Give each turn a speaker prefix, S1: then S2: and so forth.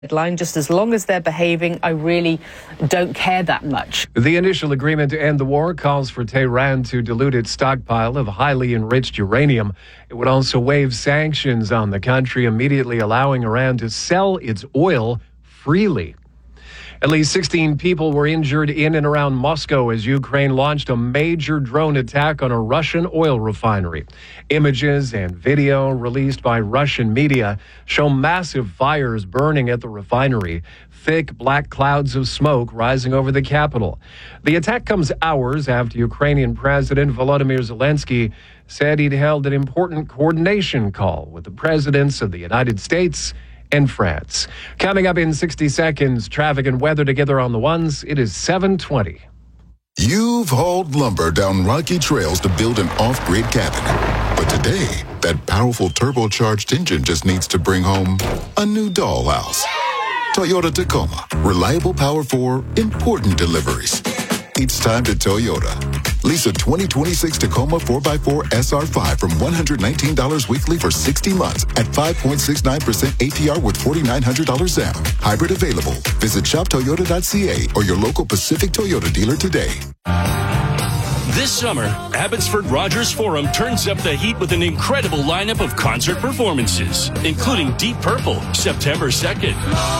S1: Line, just as long as they're behaving, I really don't care that much.
S2: The initial agreement to end the war calls for Tehran to dilute its stockpile of highly enriched uranium. It would also waive sanctions on the country, immediately allowing Iran to sell its oil freely. At least 16 people were injured in and around Moscow as Ukraine launched a major drone attack on a Russian oil refinery. Images and video released by Russian media show massive fires burning at the refinery, thick black clouds of smoke rising over the capital. The attack comes hours after Ukrainian President Volodymyr Zelensky said he'd held an important coordination call with the presidents of the United States and France. Coming up in 60 seconds, traffic and weather together on the ones. It is 7:20.
S3: You've hauled lumber down rocky trails to build an off-grid cabin. But today, that powerful turbocharged engine just needs to bring home a new dollhouse. Toyota Tacoma. Reliable power for important deliveries. It's time to Toyota. Lease a 2026 Tacoma 4x4 SR5 from $119 weekly for 60 months at 5.69% APR with $4,900 down. Hybrid available. Visit shoptoyota.ca or your local Pacific Toyota dealer today.
S4: This summer, Abbotsford Rogers Forum turns up the heat with an incredible lineup of concert performances, including Deep Purple, September 2nd.